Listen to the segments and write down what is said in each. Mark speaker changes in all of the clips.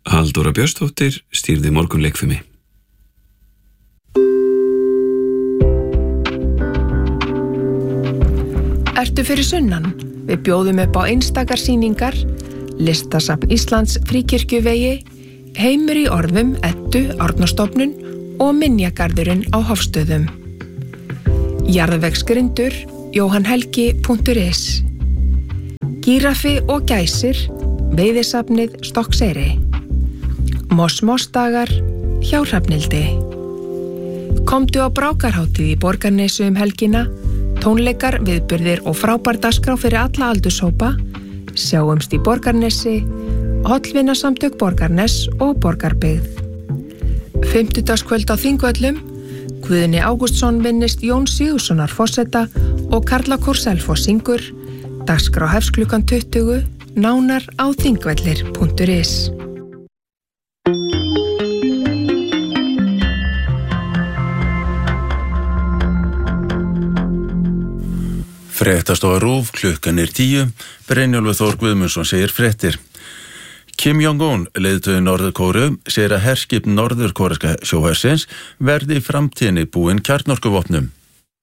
Speaker 1: Halldóra Björnsdóttir stýrði morgunleikfimi.
Speaker 2: Ertu fyrir sunnan? Við bjóðum upp á einstakar sýningar, Listasafn Íslands Fríkirkjuvegi, Heimur í orðum Eddu Árnastofnun og Minjagarðurinn á Hofstöðum. Jarðvegsgrindur johanhelgi.is. Gíraffi og gæsir, veiðisafnið Stokkseyri. Mossdagar hjá Hrafnhildi. Komdu á Brákarhátíð í Borgarnesi helgina, tónleikar, viðburðir og frábær dagskrá fyrir alla aldurshópa. Sjáumst í Borgarnesi, Hollvinasamtök Borgarnes og Borgarbyggð. Fimmtudagskvöld á Þingvöllum, Guðni Ágústsson minnist Jón Sigurðssonar forseta og Karlakór Selfoss syngur. Dagskrá hefst klukkan 20, nánar á þingvellir.is.
Speaker 3: Fréttastofa RÚV, klukkan 10, Brynjólfur Þór Guðmundsson segir fréttir. Kim Jong-un, leiðtogi Norður-Kóreu, segir að herskip norður-kóreska sjóhersins verði í framtíðinni búin kjarnorkuvopnum.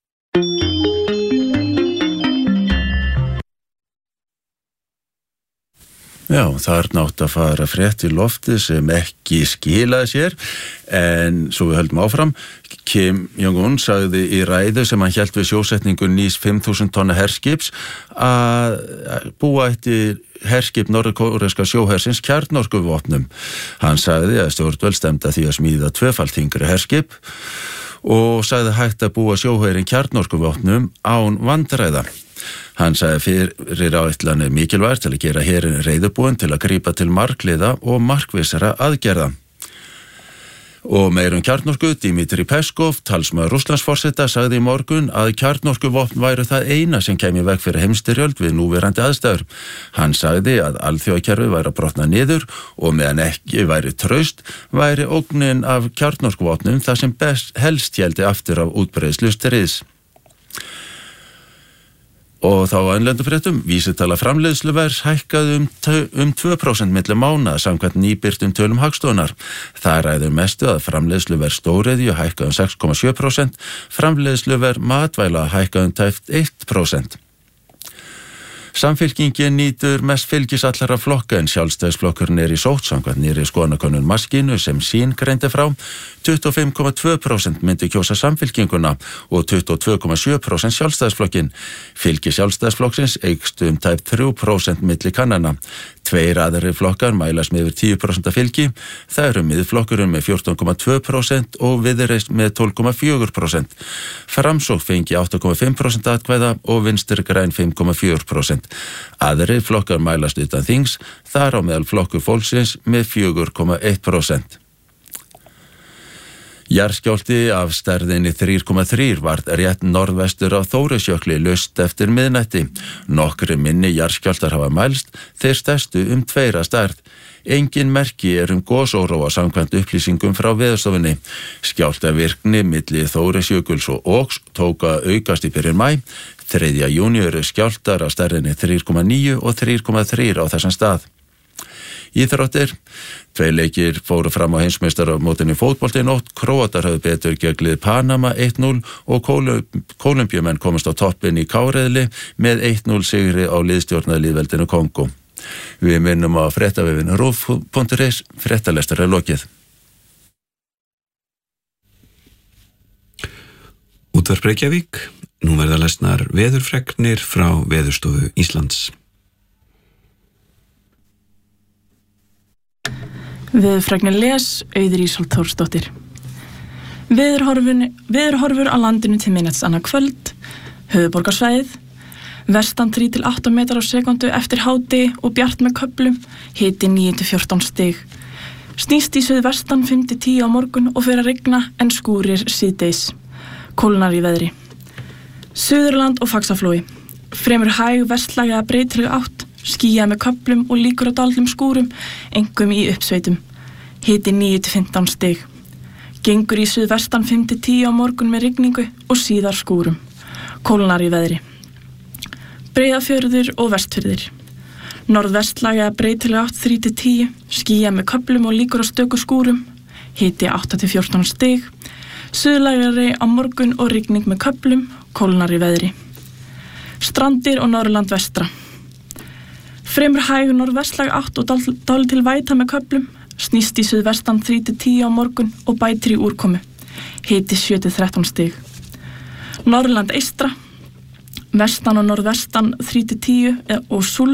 Speaker 3: Já, það nátt að fara frétt í loftið sem ekki skilaði sér, en svo við höldum áfram. Kim Jong-un sagði í ræðu sem hann hélt við sjósetningu nýs 5.000 tonna herskips að búa eftir herskip norður-kóreska sjóhersins kjarnorkuvopnum. Hann sagði að stjórnvöld stemdi því að smíða tvöfalt þyngri herskip og sagði hægt að búa sjóherin kjarnorkuvopnum án vandræða. Hann sagði fyrir áætlanir mikilvægt til að gera herinn reiðubúinn til að grípa til margliða og markvissara aðgerða. Og meirum kjarnorku, Dmitri Peskov, talsmaður Rússlandsforseta, sagði í morgun að kjarnorkuvopn væru það eina sem kæmi veg fyrir heimsstyrjöld við núverandi aðstæður. Hann sagði að alþjóðakerfi væri að brotna niður og meðan ekki væri traust, væri ógnin af kjarnorkuvopnum það sem helst héldi aftur af útbreiðslu stríðs. Og þá á innlendum fréttum, vísitala framleiðsluverðs hækkaði um 2% milli mánaða samkvæmt nýbirtum tölum Hagstofunnar. Það ræður mestu að framleiðsluverð stóriðju hækkaði 6,7%, framleiðsluverð matvæla hækkaði tæpt 1%. Samfylkingin nýtur mest fylgis allra flokka en Sjálfstæðisflokkurinn í sótt samkvæmt nýrri skoðanakönnun Maskínu sem sín greindi frá. 25,2% myndi kjósa Samfylkinguna og 22,7% Sjálfstæðisflokkin. Fylgi Sjálfstæðisflokksins eykst tæp 3% milli kannana. Tveir aðrir flokkar mælast með yfir 10% fylgi. Það eru Miðflokkurinn með 14,2% og Viðreisn með 12,4%. Framsókn fengi 8,5% atkvæða og Vinstri græn 5,4%. Aðrir flokkar mælast utan þings, þar á meðal Flokkur fólksins með 4,1%. Jarðskjálfti af stærðinni 3,3 varð rétt norðvestur af Þórisjökli laust eftir miðnætti. Nokkri minni jarðskjálftar hafa mælst, þeir stærstu 2 að stærð. Engin merki gosóróa samkvæmt upplýsingum frá Veðurstofunni. Skjálftavirkni milli Þórisjökuls og Óks tók að aukast í byrjun maí. 3. júní eru skjálftar af stærðinni 3,9 og 3,3 á þessum stað. Íþróttir. 2 leikir fóru fram á heimsmeistaramótinu í fótbolta í nótt. Króatar höfðu betur gegn lið Panama 1-0 og Kólumbíumenn komast á toppinn í K-riðli með 1-0 sigri á liðstjórnað lýðveldinu Kongó. Við minnum á fréttavefinn RÚV.is, fréttalestur lokið.
Speaker 1: Útvarp Reykjavík. Nú verða lesnar veðurfregnir frá Veðurstofu Íslands.
Speaker 4: Veðurfregnir les Auður Ísold Þórsdóttir. Veðurhorfur á landinu til miðnættis annað kvöld. Höfuðborgarsvæðið. Vestan 3-8 metrar á sekundu eftir hádegi og bjart með köflum. Hiti 9-14 stig. Snýst í suðvestan 5-10 á morgun og fer að rigna en skúrir síðdegis. Kólnar í veðri. Suðurland og Faxaflói. Fremur hæg vestlæg eða breytileg átt. Skýjað með köflum og líkur á dálítlum skúrum, einkum í uppsveitum. Hiti 9-15 stig. Gengur í suðvestan 5-10 á morgun með rigningu og síðar skúrum. Kólnar í veðri. Breiðafjörður og Vestfirðir. Norðvestlæg eða breytileg átt 3-10, skýjað með köflum og líkur á stöku skúrum, hiti 8-14 stig, suðlægari á morgun og rigning með köflum, kólnar í veðri. Strandir og Norðurland vestra. Fremur hæg norðvestlæg átt og dálítil væta með köflum, snýst í suðvestan 3-10 á morgun og bætir í úrkomu, hiti 7-13 stig. Norðurland eystra, vestan og norðvestan 3-10 og súld